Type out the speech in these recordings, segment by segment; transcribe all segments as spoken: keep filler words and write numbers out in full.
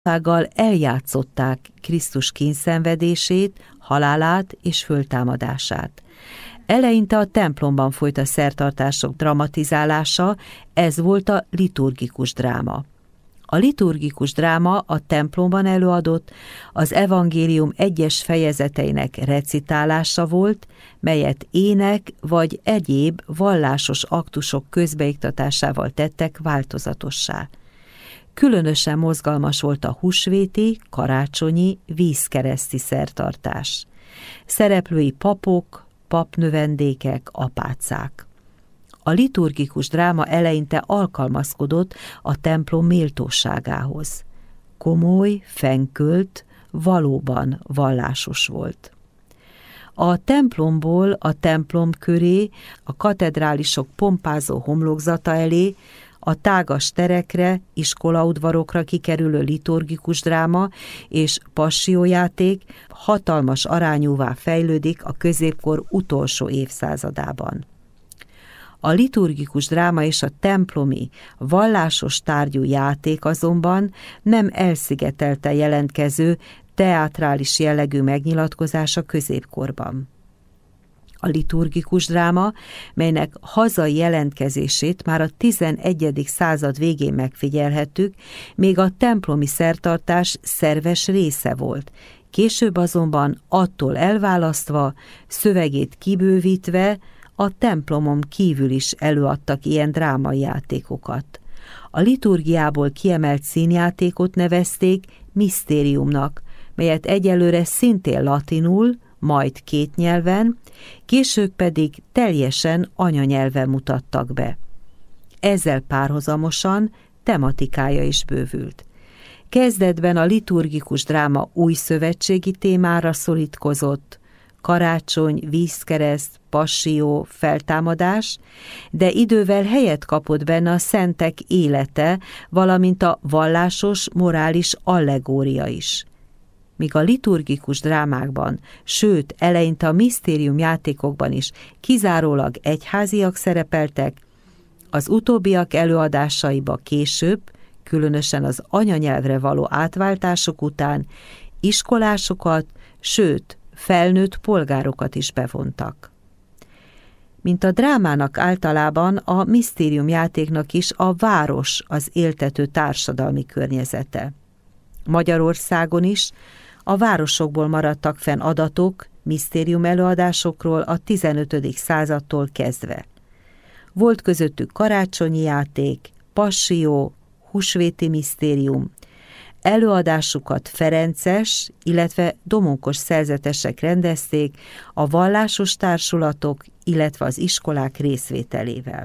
eljátszották Krisztus kínszenvedését, halálát és föltámadását. Eleinte a templomban folyt a szertartások dramatizálása, ez volt a liturgikus dráma. A liturgikus dráma a templomban előadott, az evangélium egyes fejezeteinek recitálása volt, melyet ének vagy egyéb vallásos aktusok közbeiktatásával tettek változatossá. Különösen mozgalmas volt a húsvéti, karácsonyi, vízkereszti szertartás. Szereplői papok, papnövendékek, apácák. A liturgikus dráma eleinte alkalmazkodott a templom méltóságához. Komoly, fennkölt, valóban vallásos volt. A templomból a templom köré, a katedrálisok pompázó homlokzata elé, a tágas terekre, iskolaudvarokra kikerülő liturgikus dráma és passió-játék hatalmas arányúvá fejlődik a középkor utolsó évszázadában. A liturgikus dráma és a templomi, vallásos tárgyú játék azonban nem elszigetelte jelentkező, teátrális jellegű megnyilatkozás a középkorban. A liturgikus dráma, melynek hazai jelentkezését már a tizenegyedik század végén megfigyelhettük, még a templomi szertartás szerves része volt, később azonban attól elválasztva, szövegét kibővítve, a templomon kívül is előadtak ilyen drámai játékokat. A liturgiából kiemelt színjátékot nevezték misztériumnak, melyet egyelőre szintén latinul, majd két nyelven, később pedig teljesen anyanyelven mutattak be. Ezzel párhuzamosan tematikája is bővült. Kezdetben a liturgikus dráma új szövetségi témára szorítkozott, karácsony, vízkereszt, passió, feltámadás, de idővel helyet kapott benne a szentek élete, valamint a vallásos, morális allegória is. Míg a liturgikus drámákban, sőt, eleinte a misztérium játékokban is kizárólag egyháziak szerepeltek, az utóbbiak előadásaiba később, különösen az anyanyelvre való átváltások után iskolásokat, sőt, felnőtt polgárokat is bevontak. Mint a drámának általában, a misztériumjátéknak is a város az éltető társadalmi környezete. Magyarországon is a városokból maradtak fenn adatok misztérium előadásokról a tizenötödik századtól kezdve. Volt közöttük karácsonyi játék, passió, húsvéti misztérium. Előadásukat ferences, illetve domonkos szerzetesek rendezték a vallásos társulatok, illetve az iskolák részvételével.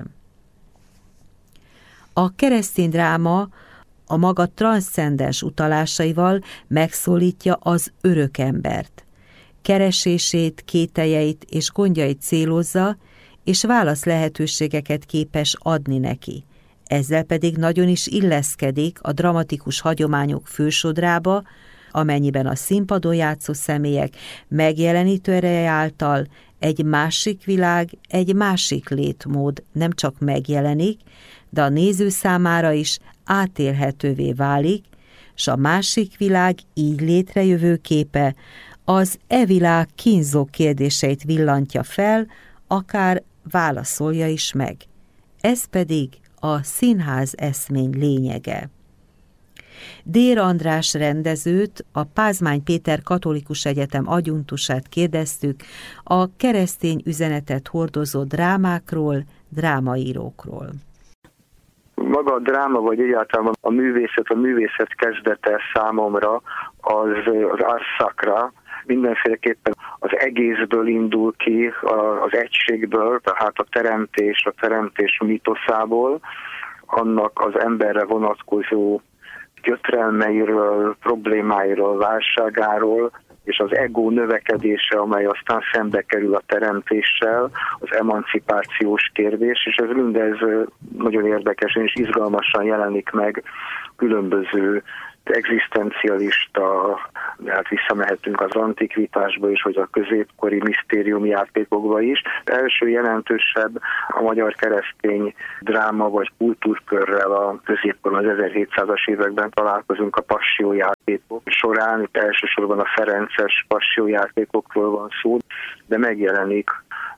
A keresztény dráma a maga transzcendens utalásaival megszólítja az örökembert. Keresését, kételjeit és gondjait célozza, és válasz lehetőségeket képes adni neki. Ezzel pedig nagyon is illeszkedik a dramatikus hagyományok fősodrába, amennyiben a színpadon játszó személyek megjelenítő ereje által egy másik világ, egy másik létmód nem csak megjelenik, de a néző számára is átélhetővé válik, s a másik világ így létrejövő képe az e világ kínzó kérdéseit villantja fel, akár válaszolja is meg. Ez pedig a színház eszmény lényege. Dér András rendezőt, a Pázmány Péter Katolikus Egyetem adjunktusát kérdeztük a keresztény üzenetet hordozó drámákról, drámaírókról. Maga a dráma, vagy egyáltalán a művészet, a művészet kezdete számomra az, az ars sacra, mindenféleképpen az egészből indul ki, az egységből, tehát a teremtés, a teremtés mitoszából, annak az emberre vonatkozó gyötrelmeiről, problémáiról, válságáról, és az ego növekedése, amely aztán szembe kerül a teremtéssel, az emancipációs kérdés, és ez mindez nagyon érdekesen és izgalmasan jelenik meg különböző egzisztencialista de hát visszamehetünk az antikvitásba is, vagy a középkori misztériumjátékokba is. Az első jelentősebb a magyar keresztény dráma vagy kultúrkörrel a középkorban, az ezerhétszázas években találkozunk a passiójátékok során. Itt elsősorban a ferences passiójátékokról van szó, de megjelenik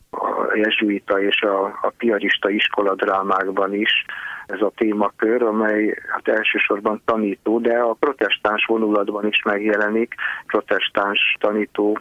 a jezsuita és a, a piarista iskoladrámákban is ez a témakör, amely hát elsősorban tanító, de a protestáns vonulatban is megjelenik, protestáns tanító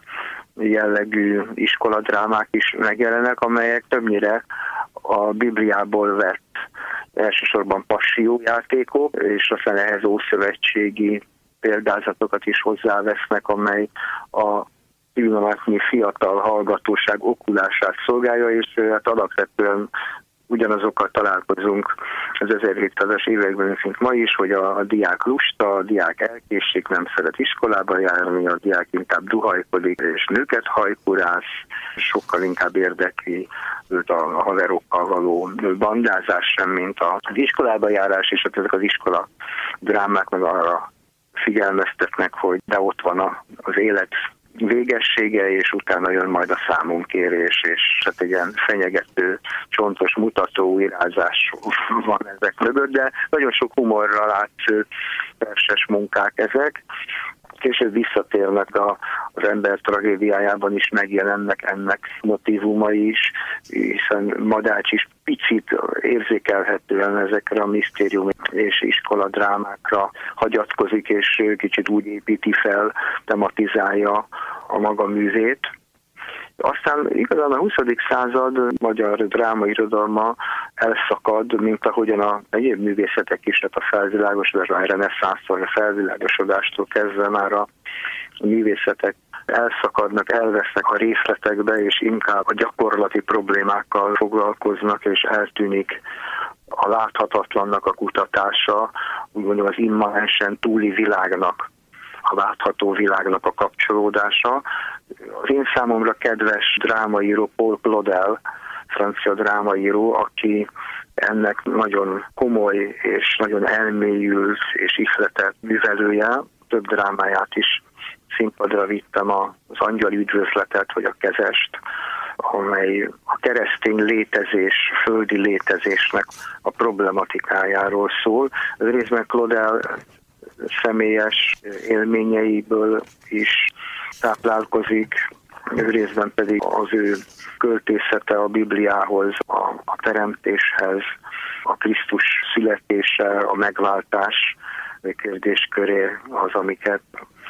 jellegű iskoladrámák is megjelennek, amelyek többnyire a Bibliából vett elsősorban passiójátékok, és aztán ehhez ószövetségi példázatokat is hozzávesznek, amely a pillanatnyi fiatal hallgatóság okulását szolgálja, és hát alapvetően ugyanazokkal találkozunk az ezerhétszázas években, mint ma is, hogy a, a diák lusta, a diák elkésik, nem szeret iskolába járni, a diák inkább duhajkodik és nőket hajkurász, sokkal inkább érdekli őt a, a haverokkal való bandázás sem, mint az iskolába járás, és ezek az iskola drámák meg arra figyelmeztetnek, hogy de ott van a, az élet végessége, és utána jön majd a számunkérés, és hát egy ilyen fenyegető, csontos mutató irázás van ezek mögött, de nagyon sok humorra látszó verses munkák ezek. Később visszatérnek a, az ember tragédiájában is megjelennek ennek motívumai is, hiszen Madács is picit érzékelhetően ezekre a misztérium és iskoladrámákra hagyatkozik, és kicsit úgy építi fel, tematizálja a maga művét. Aztán igazán a huszadik század magyar drámairodalma elszakad, mint ahogyan a egyéb művészetek is, tehát a felvilágosodás, a reneszánsztól, a felvilágosodástól kezdve már a művészetek elszakadnak, elvesznek a részletekbe, és inkább a gyakorlati problémákkal foglalkoznak, és eltűnik a láthatatlannak a kutatása, úgy mondom az immanensen túli világnak, a látható világnak a kapcsolódása. Az én számomra kedves drámaíró Paul Claudel, francia drámaíró, aki ennek nagyon komoly és nagyon elmélyült és ihletett művelője, több drámáját is színpadra vittem, az Angyali üdvözletet, vagy a Kezest, amely a keresztény létezés, földi létezésnek a problematikájáról szól. Ez részben Claudel személyes élményeiből is táplálkozik, részben pedig az ő költészete a Bibliához, a, a teremtéshez, a Krisztus születése, a megváltás kérdésköré az, amiket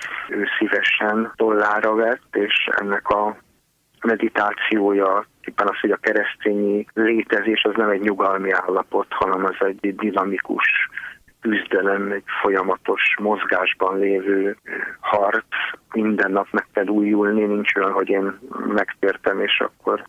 ő szívesen tollára vett, és ennek a meditációja, éppen az, hogy a keresztényi létezés az nem egy nyugalmi állapot, hanem az egy dinamikus küzdelem, egy folyamatos mozgásban lévő harc, minden nap meg kell újulni, nincs olyan, hogy én megtértem, és akkor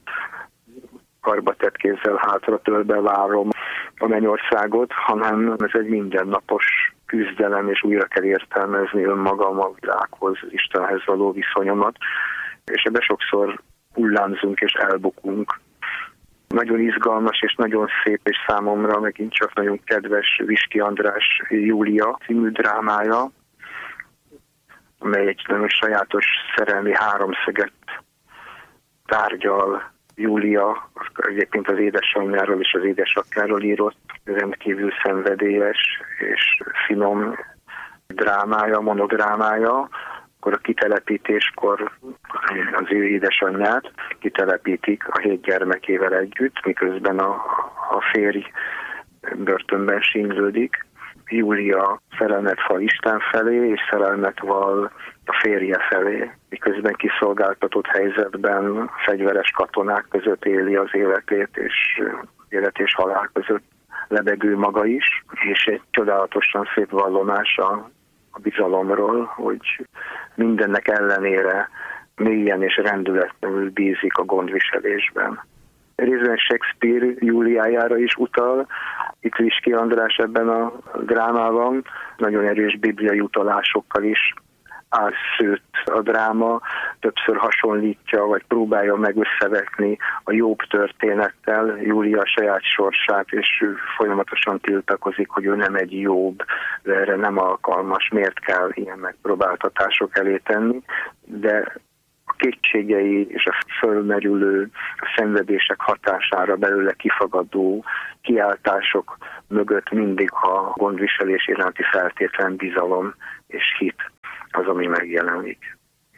karbatett kézzel hátra tölbe várom a mennyországot, hanem ez egy mindennapos küzdelem, és újra kell értelmezni önmagam, a világhoz, az Istenhez való viszonyomat, és ebbe sokszor hullámzunk és elbukunk. Nagyon izgalmas és nagyon szép, és számomra megint csak nagyon kedves Viski András Júlia című drámája, amely egy nagyon sajátos szerelmi háromszöget tárgyal. Júlia egyébként az édesanyjáról és az édesapjáról írott, rendkívül szenvedélyes és finom drámája, monodrámája. Akkor a kitelepítéskor az ő édesanyját kitelepítik a hét gyermekével együtt, miközben a, a férj börtönben sínylődik. Júlia szerelmet val Isten felé, és szerelmet val a férje felé, miközben kiszolgáltatott helyzetben fegyveres katonák között éli az életét, és élet és halál között lebegő maga is, és egy csodálatosan szép vallomás a a bizalomról, hogy mindennek ellenére mélyen és rendületlenül bízik a gondviselésben. Részben Shakespeare Júliájára is utal, itt Viski András ebben a drámában, nagyon erős bibliai utalásokkal is álszőtt a dráma, többször hasonlítja, vagy próbálja meg összevetni a Jobb történettel Júlia saját sorsát, és ő folyamatosan tiltakozik, hogy ő nem egy Jobb, de erre nem alkalmas, miért kell ilyen megpróbáltatások elé tenni, de a kétségei és a fölmerülő szenvedések hatására belőle kifagadó kiáltások mögött mindig a gondviselés iránti feltétlen bizalom és hit az, ami megjelenik.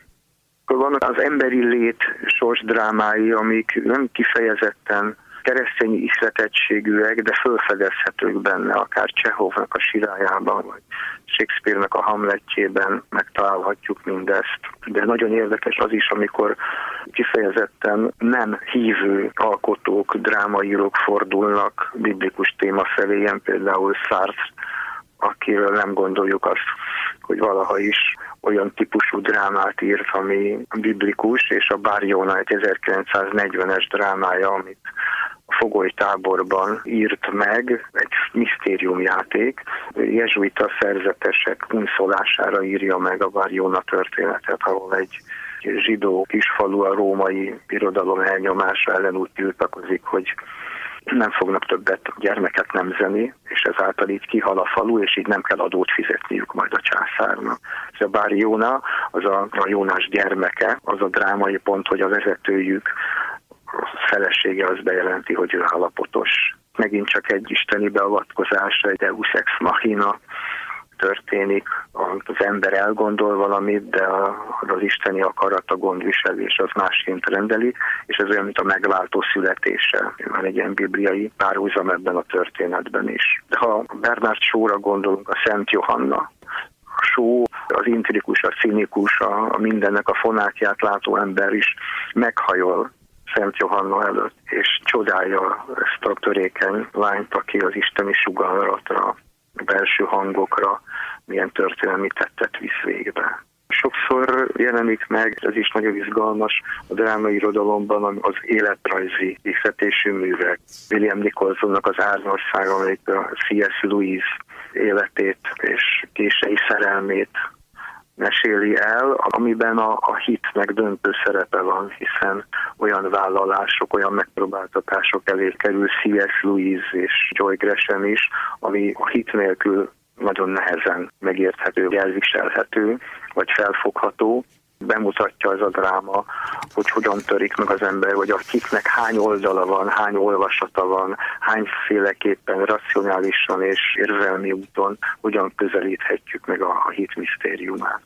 Vannak az emberi lét sorsdrámái, amik nem kifejezetten keresztény ihletettségűek, de felfedezhetők benne, akár Csehovnak a Sirályában, vagy Shakespeare-nek a Hamletjében megtalálhatjuk mindezt. De nagyon érdekes az is, amikor kifejezetten nem hívő alkotók, drámaírók fordulnak biblikus téma felé, ilyen például Sartre, akiről nem gondoljuk azt, hogy valaha is olyan típusú drámát írt, ami biblikus, és a Bár Jóna egy ezerkilencszáznegyvenes drámája, amit a fogolytáborban írt meg, egy misztériumjáték. Jezsuita szerzetesek unszolására írja meg a Bár Jóna történetet, ahol egy zsidó kisfalu a római birodalom elnyomása ellen úgy tiltakozik, hogy nem fognak többet gyermeket nemzeni, és ezáltal így kihal a falu, és így nem kell adót fizetniük majd a császárnak. Ez a Bár Jóna, az a, a Jónás gyermeke, az a drámai pont, hogy a vezetőjük, a felesége az bejelenti, hogy ő állapotos. Megint csak egy isteni beavatkozás, egy deus ex machina történik, az ember elgondol valamit, de az isteni akarat, a gondviselés az másként rendeli, és ez olyan, mint a megváltó születése. Van egy ilyen bibliai párhuzam ebben a történetben is. De ha Bernard Shaw-ra gondolunk, a Szent Johanna, a Shaw, az intrikus, a cinikus, a, a mindennek a fonátját látó ember is meghajol Szent Johanna előtt, és csodálja ezt a törékeny lányt, aki az isteni sugallatra, a belső hangokra milyen történelmi tettet visz végbe. Sokszor jelenik meg, ez is nagyon izgalmas, a drámairodalomban az életrajzi ihletésű művek. William Nicholsonnak az Árnország, amelyik a C S Lewis életét és kései szerelmét meséli el, amiben a, a hitnek döntő szerepe van, hiszen olyan vállalások, olyan megpróbáltatások elé kerül C S Lewis és Joy Gresham is, ami a hit nélkül nagyon nehezen megérthető, elviselhető, vagy felfogható. Bemutatja ez a dráma, hogy hogyan törik meg az ember, vagy a hitnek hány oldala van, hány olvasata van, hányféleképpen racionálisan és érzelmi úton hogyan közelíthetjük meg a, a hit misztériumát.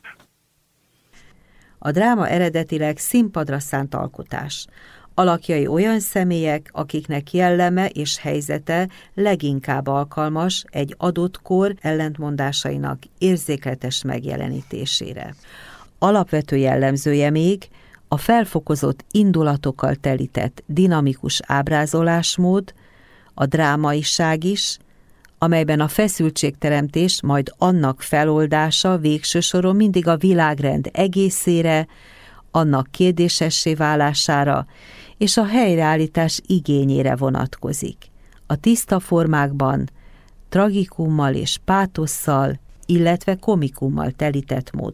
A dráma eredetileg színpadra szánt alkotás. Alakjai olyan személyek, akiknek jelleme és helyzete leginkább alkalmas egy adott kor ellentmondásainak érzékletes megjelenítésére. Alapvető jellemzője még a felfokozott indulatokkal telített dinamikus ábrázolásmód, a drámaiság is, amelyben a feszültségteremtés, majd annak feloldása végső soron mindig a világrend egészére, annak kérdésessé válására és a helyreállítás igényére vonatkozik. A tiszta formákban, tragikummal és pátosszal, illetve komikummal telített módon.